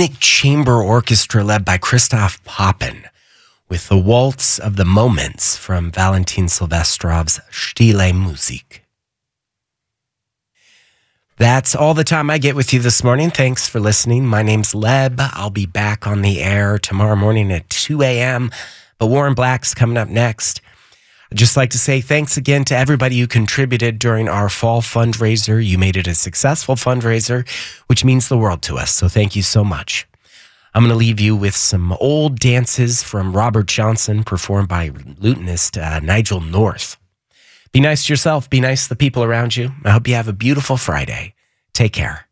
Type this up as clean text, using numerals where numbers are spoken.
Symphonic Chamber Orchestra led by Christoph Poppen with the Waltz of the Moments from Valentin Silvestrov's Stille Musik. That's all the time I get with you this morning. Thanks for listening. My name's Leb. I'll be back on the air tomorrow morning at 2 a.m., but Warren Black's coming up next. I'd just like to say thanks again to everybody who contributed during our fall fundraiser. You made it a successful fundraiser, which means the world to us, so thank you so much. I'm going to leave you with some old dances from Robert Johnson performed by lutenist Nigel North. Be nice to yourself. Be nice to the people around you. I hope you have a beautiful Friday. Take care.